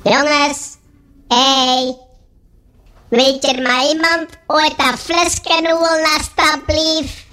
Jongens, hey. Weet er maar iemand ooit een flesje alsjeblieft?